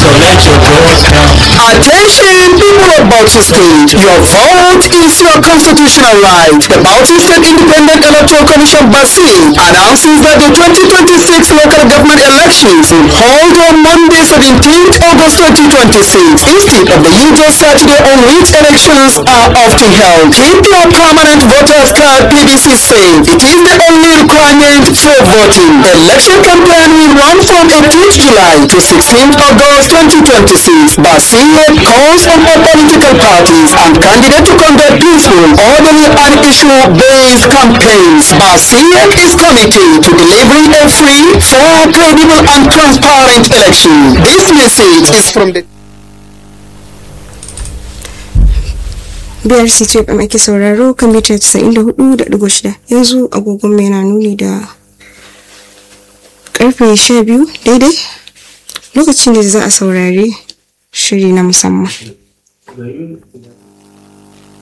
let your voice count. Attention, people of Bauchi State, your vote is your constitutional right. The Bauchi State Independent Electoral Commission (BASI) announces that the 2026 local government elections will hold on Monday, 17th August 2026, instead of the usual Saturday on which elections are often held. Keep your permanent voters card (PVC) safe. It is the only requirement for voting. The election campaign will run from 18th July to 16th August 2026. BASI calls on all political parties and candidates to conduct peaceful, orderly and issue-based campaigns. BASI is committed to delivering a free, fair, credible and transparent election. This message is from the BRC FM ake sauraro kan mita 94.6 yanzu agogon mai na nuni da karfe 12 daidai lokacin da za a saurari shiri na musamman.